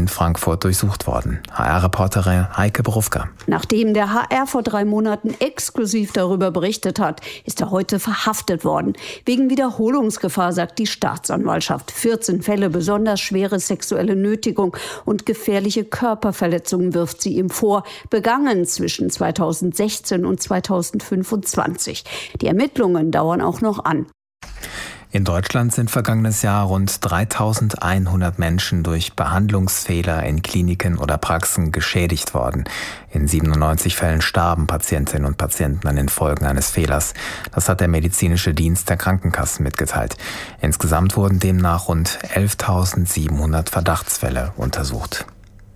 in Frankfurt durchsucht worden. HR-Reporterin Heike Borufka. Nachdem der HR vor 3 Monaten exklusiv darüber berichtet hat, ist er heute verhaftet worden. Wegen Wiederholungsgefahr, sagt die Staatsanwaltschaft. 14 Fälle besonders schwere sexuelle Nötigung und gefährliche Körperverletzungen wirft sie ihm vor, begangen zwischen 2016 und 2025. Die Ermittlungen dauern auch noch an. In Deutschland sind vergangenes Jahr rund 3.100 Menschen durch Behandlungsfehler in Kliniken oder Praxen geschädigt worden. In 97 Fällen starben Patientinnen und Patienten an den Folgen eines Fehlers. Das hat der medizinische Dienst der Krankenkassen mitgeteilt. Insgesamt wurden demnach rund 11.700 Verdachtsfälle untersucht.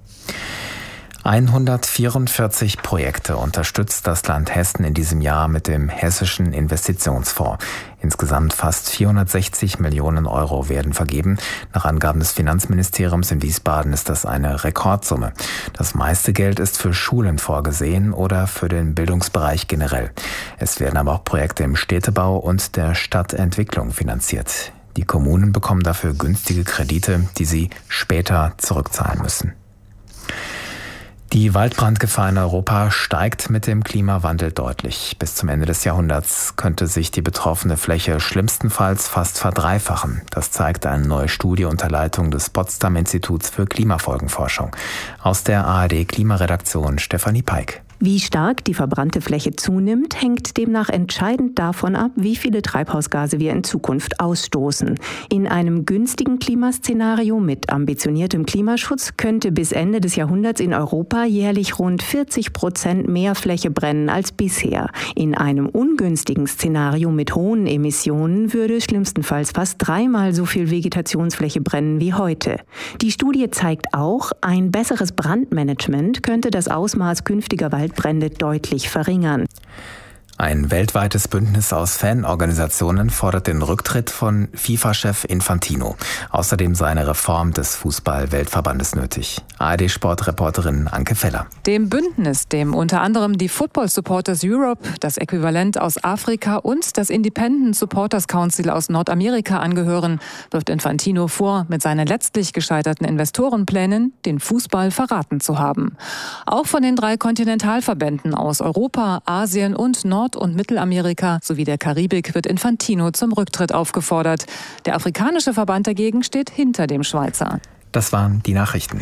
144 Projekte unterstützt das Land Hessen in diesem Jahr mit dem Hessischen Investitionsfonds. Insgesamt fast 460 Millionen Euro werden vergeben. Nach Angaben des Finanzministeriums in Wiesbaden ist das eine Rekordsumme. Das meiste Geld ist für Schulen vorgesehen oder für den Bildungsbereich generell. Es werden aber auch Projekte im Städtebau und der Stadtentwicklung finanziert. Die Kommunen bekommen dafür günstige Kredite, die sie später zurückzahlen müssen. Die Waldbrandgefahr in Europa steigt mit dem Klimawandel deutlich. Bis zum Ende des Jahrhunderts könnte sich die betroffene Fläche schlimmstenfalls fast verdreifachen. Das zeigt eine neue Studie unter Leitung des Potsdam-Instituts für Klimafolgenforschung. Aus der ARD-Klimaredaktion Stefanie Peik. Wie stark die verbrannte Fläche zunimmt, hängt demnach entscheidend davon ab, wie viele Treibhausgase wir in Zukunft ausstoßen. In einem günstigen Klimaszenario mit ambitioniertem Klimaschutz könnte bis Ende des Jahrhunderts in Europa jährlich rund 40% mehr Fläche brennen als bisher. In einem ungünstigen Szenario mit hohen Emissionen würde schlimmstenfalls fast 3-mal so viel Vegetationsfläche brennen wie heute. Die Studie zeigt auch, ein besseres Brandmanagement könnte das Ausmaß künftiger Waldbrände deutlich verringern. Ein weltweites Bündnis aus Fanorganisationen fordert den Rücktritt von FIFA-Chef Infantino. Außerdem sei eine Reform des Fußball-Weltverbandes nötig. ARD-Sportreporterin Anke Feller. Dem Bündnis, dem unter anderem die Football Supporters Europe, das Äquivalent aus Afrika und das Independent Supporters Council aus Nordamerika angehören, wirft Infantino vor, mit seinen letztlich gescheiterten Investorenplänen den Fußball verraten zu haben. Auch von den 3 Kontinentalverbänden aus Europa, Asien und Nord- und Mittelamerika sowie der Karibik wird Infantino zum Rücktritt aufgefordert. Der afrikanische Verband dagegen steht hinter dem Schweizer. Das waren die Nachrichten.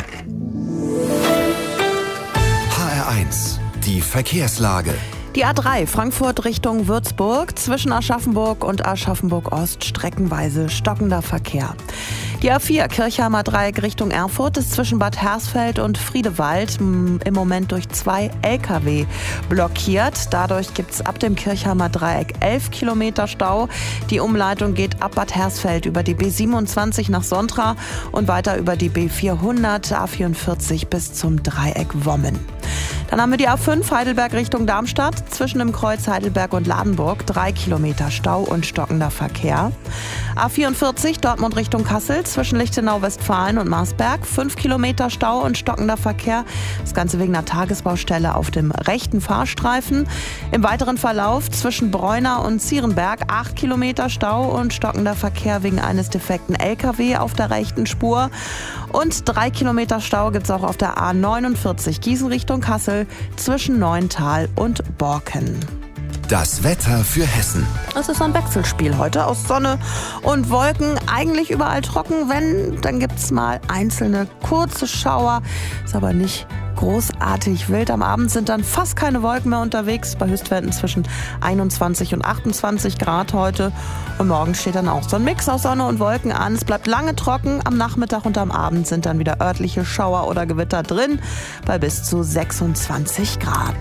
HR1, die Verkehrslage. Die A3 Frankfurt Richtung Würzburg, zwischen Aschaffenburg und Aschaffenburg-Ost streckenweise stockender Verkehr. Die A4 Kirchheimer Dreieck Richtung Erfurt ist zwischen Bad Hersfeld und Friedewald im Moment durch 2 Lkw blockiert. Dadurch gibt es ab dem Kirchheimer Dreieck 11 Kilometer Stau. Die Umleitung geht ab Bad Hersfeld über die B27 nach Sontra und weiter über die B400, A44 bis zum Dreieck Wommen. Dann haben wir die A5 Heidelberg Richtung Darmstadt, zwischen dem Kreuz Heidelberg und Ladenburg 3 Kilometer Stau und stockender Verkehr. A44 Dortmund Richtung Kassel, zwischen Lichtenau Westfalen und Marsberg 5 Kilometer Stau und stockender Verkehr. Das Ganze wegen einer Tagesbaustelle auf dem rechten Fahrstreifen. Im weiteren Verlauf zwischen Breuna und Zierenberg 8 Kilometer Stau und stockender Verkehr wegen eines defekten LKW auf der rechten Spur. Und 3 Kilometer Stau gibt es auch auf der A49 Gießen Richtung Kassel zwischen Neuental und Borken. Das Wetter für Hessen. Es ist ein Wechselspiel heute aus Sonne und Wolken. Eigentlich überall trocken, dann gibt es mal einzelne kurze Schauer. Ist aber nicht großartig wild. Am Abend sind dann fast keine Wolken mehr unterwegs. Bei Höchstwerten zwischen 21 und 28 Grad heute. Und morgen steht dann auch so ein Mix aus Sonne und Wolken an. Es bleibt lange trocken. Am Nachmittag und am Abend sind dann wieder örtliche Schauer oder Gewitter drin. Bei bis zu 26 Grad.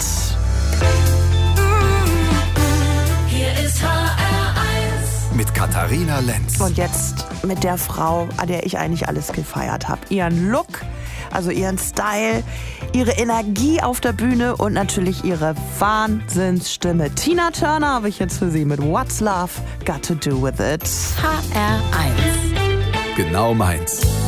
Mit Katharina Lenz. Und jetzt mit der Frau, an der ich eigentlich alles gefeiert habe. Ihren Look, also ihren Style, ihre Energie auf der Bühne und natürlich ihre Wahnsinnsstimme. Tina Turner habe ich jetzt für Sie mit What's Love Got to Do With It. HR1. Genau meins.